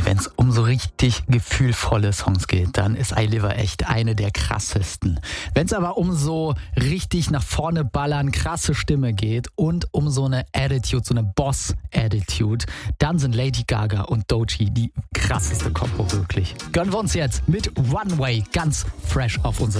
Wenn es um so richtig gefühlvolle Songs geht, dann ist iLiver echt eine der krassesten. Wenn es aber um so richtig nach vorne ballern, krasse Stimme geht und um so eine Attitude, so eine Boss-Attitude, dann sind Lady Gaga und Doechii die krasseste Kombo wirklich. Gönnen wir uns jetzt mit Runway ganz fresh auf unser